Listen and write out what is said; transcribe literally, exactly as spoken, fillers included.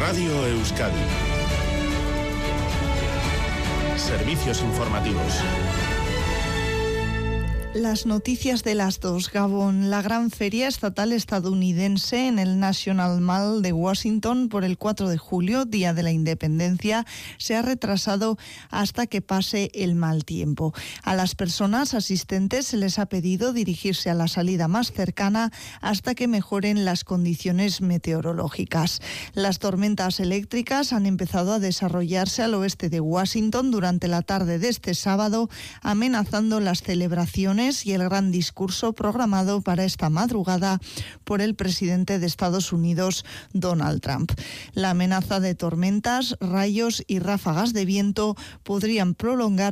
Radio Euskadi. Servicios informativos. Las noticias de las dos. Gabón, la gran feria estatal estadounidense en el National Mall de Washington por el cuatro de julio, Día de la Independencia, se ha retrasado hasta que pase el mal tiempo. A las personas asistentes se les ha pedido dirigirse a la salida más cercana hasta que mejoren las condiciones meteorológicas. Las tormentas eléctricas han empezado a desarrollarse al oeste de Washington durante la tarde de este sábado, amenazando las celebraciones y el gran discurso programado para esta madrugada por el presidente de Estados Unidos, Donald Trump. La amenaza de tormentas, rayos y ráfagas de viento podrían prolongarse